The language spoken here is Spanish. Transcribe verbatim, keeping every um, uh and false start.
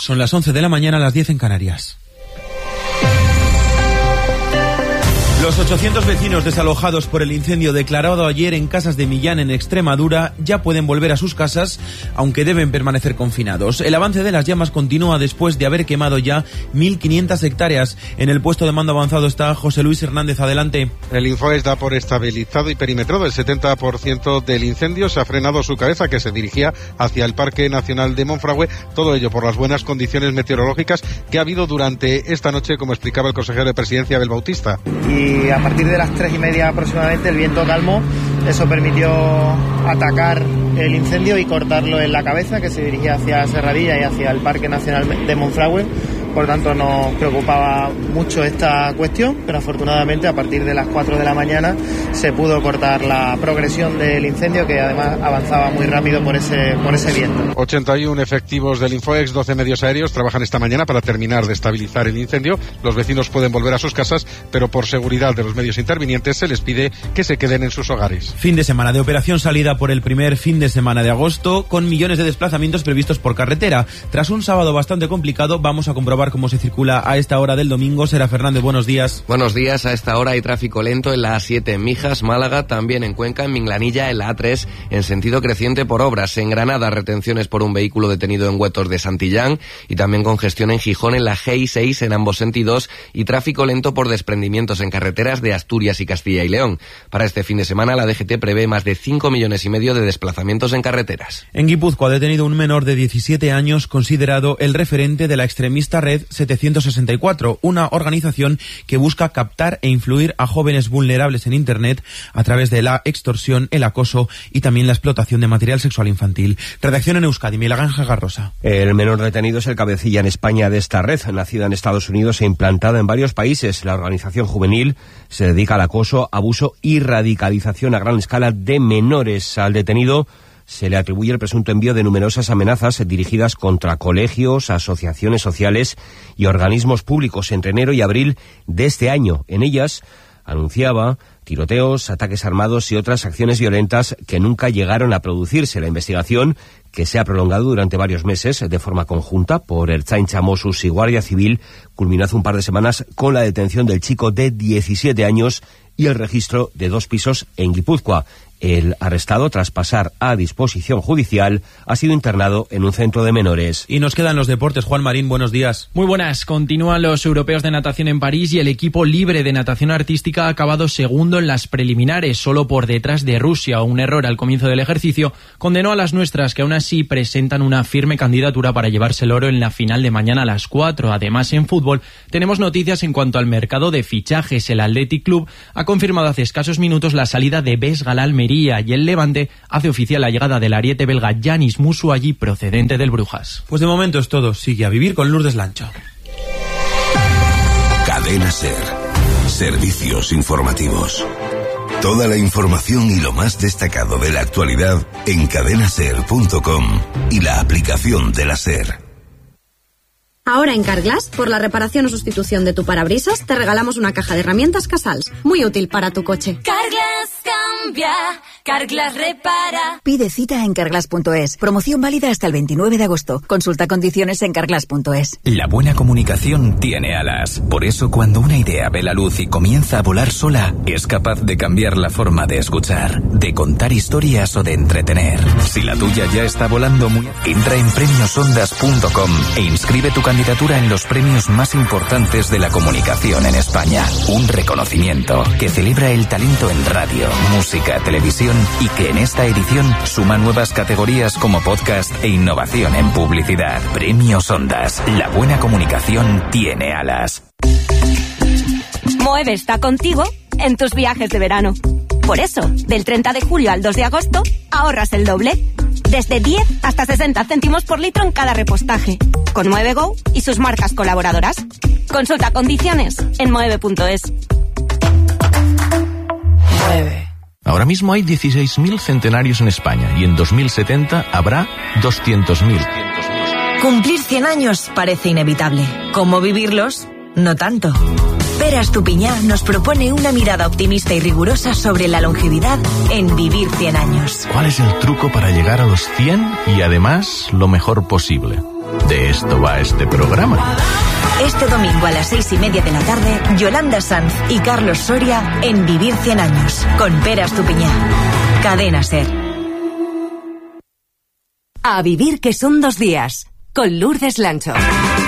Son las once de la mañana, las diez en Canarias. Los ochocientos vecinos desalojados por el incendio declarado ayer en Casas de Millán, en Extremadura, ya pueden volver a sus casas, aunque deben permanecer confinados. El avance de las llamas continúa después de haber quemado ya mil quinientas hectáreas. En el puesto de mando avanzado está José Luis Hernández. Adelante. El Infoes da por estabilizado y perimetrado el setenta por ciento del incendio. Se ha frenado su cabeza, que se dirigía hacia el Parque Nacional de Monfragüe. Todo ello por las buenas condiciones meteorológicas que ha habido durante esta noche, como explicaba el consejero de Presidencia, Abel Bautista. Y a partir de las tres y media aproximadamente el viento calmó, eso permitió atacar el incendio y cortarlo en la cabeza, que se dirigía hacia Serradilla y hacia el Parque Nacional de Monfragüe. Por tanto, nos preocupaba mucho esta cuestión, pero afortunadamente a partir de las cuatro de la mañana se pudo cortar la progresión del incendio, que además avanzaba muy rápido por ese, por ese viento. ochenta y uno efectivos del Infoex, doce medios aéreos, trabajan esta mañana para terminar de estabilizar el incendio. Los vecinos pueden volver a sus casas, pero por seguridad de los medios intervinientes se les pide que se queden en sus hogares. Fin de semana de operación salida por el primer fin de semana de agosto, con millones de desplazamientos previstos por carretera. Tras un sábado bastante complicado, vamos a comprobar cómo se circula a esta hora del domingo. Sera Fernández, buenos días. Buenos días. A esta hora hay tráfico lento en la A siete en Mijas, Málaga, también en Cuenca, en Minglanilla, en la A tres, en sentido creciente por obras. En Granada, retenciones por un vehículo detenido en Huetos de Santillán, y también congestión en Gijón en la G I seis en ambos sentidos, y tráfico lento por desprendimientos en carreteras de Asturias y Castilla y León. Para este fin de semana, la D G T prevé más de cinco millones y medio de desplazamientos en carreteras. En Guipúzcoa ha detenido un menor de diecisiete años considerado el referente de la extremista red setecientos sesenta y cuatro, una organización que busca captar e influir a jóvenes vulnerables en Internet a través de la extorsión, el acoso y también la explotación de material sexual infantil. Redacción en Euskadi, Miguel Ángel Garrosa. El menor detenido es el cabecilla en España de esta red, nacida en Estados Unidos e implantada en varios países. La organización juvenil se dedica al acoso, abuso y radicalización a gran escala de menores. Al detenido se le atribuye el presunto envío de numerosas amenazas dirigidas contra colegios, asociaciones sociales y organismos públicos entre enero y abril de este año. En ellas anunciaba tiroteos, ataques armados y otras acciones violentas que nunca llegaron a producirse. La investigación, que se ha prolongado durante varios meses de forma conjunta por Ertzaintza, Mossos y Guardia Civil, culminó hace un par de semanas con la detención del chico de diecisiete años y el registro de dos pisos en Guipúzcoa. El arrestado, tras pasar a disposición judicial, ha sido internado en un centro de menores. Y nos quedan los deportes. Juan Marín, buenos días. Muy buenas. Continúan los europeos de natación en París y el equipo libre de natación artística ha acabado segundo en las preliminares, solo por detrás de Rusia. Un error al comienzo del ejercicio condenó a las nuestras, que aún así presentan una firme candidatura para llevarse el oro en la final de mañana a las cuatro. Además, en fútbol tenemos noticias en cuanto al mercado de fichajes. El Athletic Club ha confirmado hace escasos minutos la salida de Vesga al Almería, y el Levante hace oficial la llegada del ariete belga Yanis Musuayi, procedente del Brujas. Pues de momento es todo. Sigue a vivir con Lourdes Lancho. Cadena SER. Servicios informativos. Toda la información y lo más destacado de la actualidad en cadena ser punto com y la aplicación de la SER. Ahora en Carglass, por la reparación o sustitución de tu parabrisas, te regalamos una caja de herramientas Casals, muy útil para tu coche. Carglass cambia, Carglass repara. Pide cita en carglass punto es. Promoción válida hasta el veintinueve de agosto. Consulta condiciones en carglass punto es. La buena comunicación tiene alas. Por eso, cuando una idea ve la luz y comienza a volar sola, es capaz de cambiar la forma de escuchar, de contar historias o de entretener. Si la tuya ya está volando muy... Entra en premios ondas punto com e inscribe tu candidatura en los premios más importantes de la comunicación en España. Un reconocimiento que celebra el talento en radio, música, televisión y que en esta edición suma nuevas categorías como podcast e innovación en publicidad. Premios Ondas. La buena comunicación tiene alas. Moeve está contigo en tus viajes de verano. Por eso, del treinta de julio al dos de agosto, ahorras el doble. Desde diez hasta sesenta céntimos por litro en cada repostaje. Con MoveGo y sus marcas colaboradoras. Consulta condiciones en moeve punto es. Mueve. Ahora mismo hay dieciséis mil centenarios en España y en dos mil setenta habrá doscientos mil. Cumplir cien años parece inevitable. ¿Cómo vivirlos? No tanto. Pere Estupiñá nos propone una mirada optimista y rigurosa sobre la longevidad en Vivir cien años. ¿Cuál es el truco para llegar a los cien y además lo mejor posible? De esto va este programa. Este domingo a las seis y media de la tarde, Yolanda Sanz y Carlos Soria en Vivir cien años, con Pere Estupiñá. Cadena SER. A vivir que son dos días, con Lourdes Lancho.